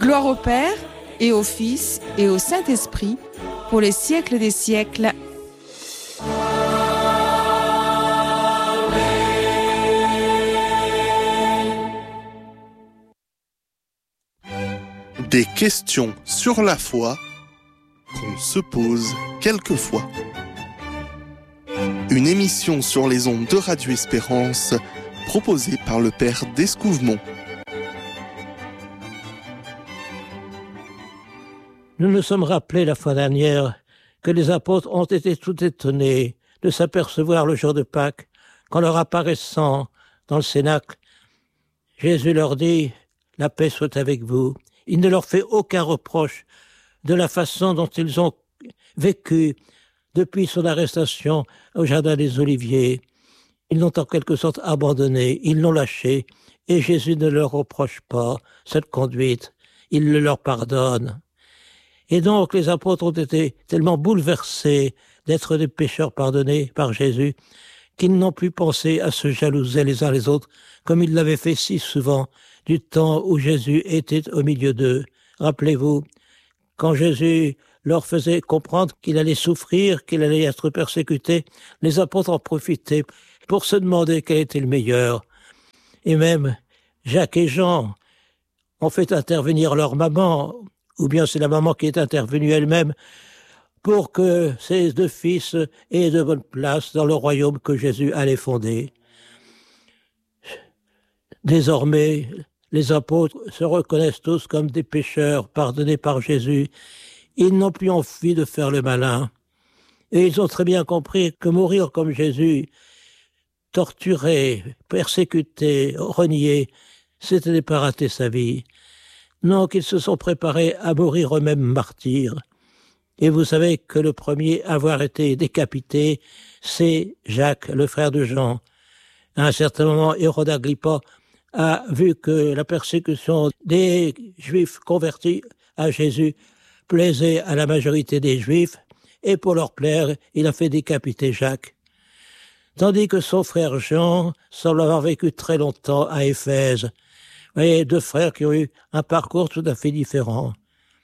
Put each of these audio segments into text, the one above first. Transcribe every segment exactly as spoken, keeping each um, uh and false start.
Gloire au Père, et au Fils, et au Saint-Esprit, pour les siècles des siècles. Des questions sur la foi qu'on se pose quelquefois. Une émission sur les ondes de Radio Espérance, proposée par le Père d'Escouvemont. Nous nous sommes rappelés la fois dernière que les apôtres ont été tout étonnés de s'apercevoir le jour de Pâques qu'en leur apparaissant dans le cénacle, Jésus leur dit « La paix soit avec vous ». Il ne leur fait aucun reproche de la façon dont ils ont vécu depuis son arrestation au Jardin des Oliviers. Ils l'ont en quelque sorte abandonné, ils l'ont lâché, et Jésus ne leur reproche pas cette conduite, il le leur pardonne. Et donc les apôtres ont été tellement bouleversés d'être des pécheurs pardonnés par Jésus qu'ils n'ont plus pensé à se jalouser les uns les autres, comme ils l'avaient fait si souvent du temps où Jésus était au milieu d'eux. Rappelez-vous, quand Jésus leur faisait comprendre qu'il allait souffrir, qu'il allait être persécuté, les apôtres en profitaient pour se demander quel était le meilleur. Et même Jacques et Jean ont fait intervenir leur maman, ou bien c'est la maman qui est intervenue elle-même, pour que ces deux fils aient de bonne place dans le royaume que Jésus allait fonder. Désormais, les apôtres se reconnaissent tous comme des pécheurs pardonnés par Jésus. Ils n'ont plus envie de faire le malin. Et ils ont très bien compris que mourir comme Jésus, torturé, persécuté, renié, c'était ne pas rater sa vie. Donc ils se sont préparés à mourir eux-mêmes martyrs. Et vous savez que le premier à avoir été décapité, c'est Jacques, le frère de Jean. À un certain moment, Hérode Agrippa a vu que la persécution des Juifs convertis à Jésus plaisait à la majorité des Juifs, et pour leur plaire, il a fait décapiter Jacques. Tandis que son frère Jean semble avoir vécu très longtemps à Éphèse. Vous voyez, deux frères qui ont eu un parcours tout à fait différent.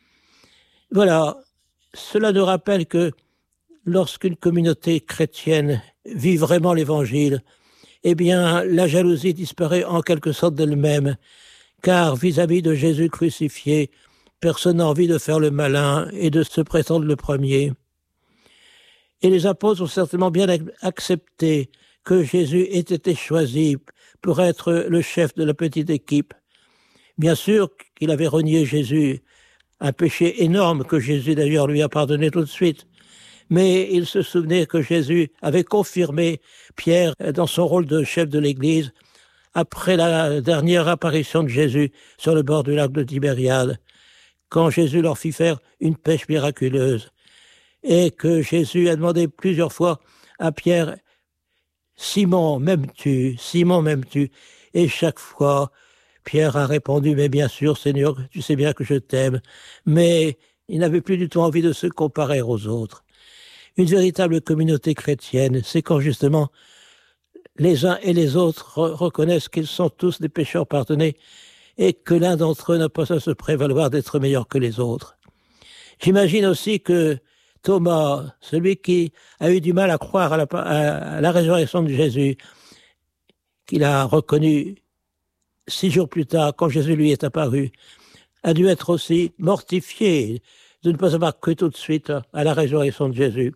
Voilà, cela nous rappelle que lorsqu'une communauté chrétienne vit vraiment l'Évangile, eh bien, la jalousie disparaît en quelque sorte d'elle-même, car vis-à-vis de Jésus crucifié, personne n'a envie de faire le malin et de se prétendre le premier. Et les apôtres ont certainement bien accepté que Jésus ait été choisi pour être le chef de la petite équipe. Bien sûr qu'il avait renié Jésus, un péché énorme que Jésus d'ailleurs lui a pardonné tout de suite. Mais il se souvenait que Jésus avait confirmé Pierre dans son rôle de chef de l'Église après la dernière apparition de Jésus sur le bord du lac de Tibériade, quand Jésus leur fit faire une pêche miraculeuse, et que Jésus a demandé plusieurs fois à Pierre « Simon, m'aimes-tu ? Simon, m'aimes-tu » Et chaque fois, Pierre a répondu « Mais bien sûr, Seigneur, tu sais bien que je t'aime. » Mais il n'avait plus du tout envie de se comparer aux autres. Une véritable communauté chrétienne, c'est quand justement les uns et les autres re- reconnaissent qu'ils sont tous des pécheurs pardonnés et que l'un d'entre eux n'a pas à se prévaloir d'être meilleur que les autres. J'imagine aussi que Thomas, celui qui a eu du mal à croire à la, à la résurrection de Jésus, qu'il a reconnu six jours plus tard, quand Jésus lui est apparu, a dû être aussi mortifié de ne pas avoir cru tout de suite à la résurrection de Jésus.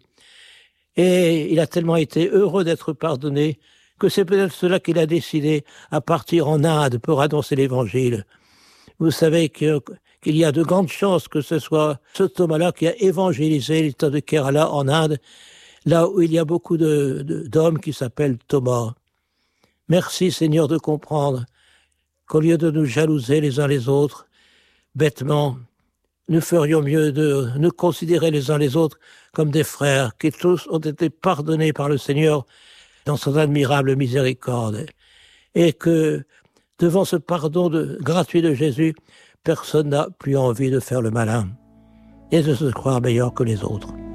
Et il a tellement été heureux d'être pardonné que c'est peut-être cela qu'il a décidé à partir en Inde pour annoncer l'Évangile. Vous savez que, qu'il y a de grandes chances que ce soit ce Thomas-là qui a évangélisé l'État de Kerala en Inde, là où il y a beaucoup de, de, d'hommes qui s'appellent Thomas. Merci Seigneur de comprendre qu'au lieu de nous jalouser les uns les autres, bêtement, nous ferions mieux de nous considérer les uns les autres comme des frères qui tous ont été pardonnés par le Seigneur dans son admirable miséricorde. Et que, devant ce pardon de, gratuit de Jésus, personne n'a plus envie de faire le malin et de se croire meilleur que les autres.